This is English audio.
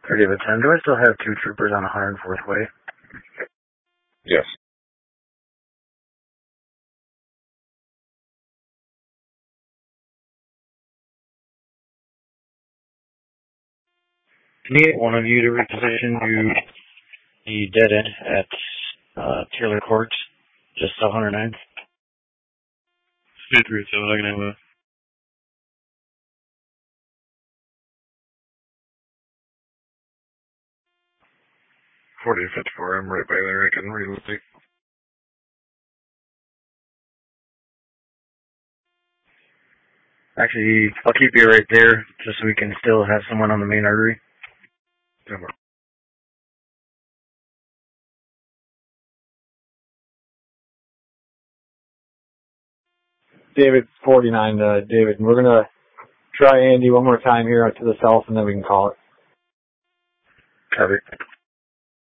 David 10, do I still have 2 troopers on 104th Way? Yes. Can you get one of you to reposition to the dead end at Taylor Court, just south 109th? 337, I can have a... $40 to 54, I'm right by there, I can relocate. Actually, I'll keep you right there, just so we can still have someone on the main artery. Yeah, David 49, David, we're going to try Andy one more time here to the south, and then we can call it. Copy.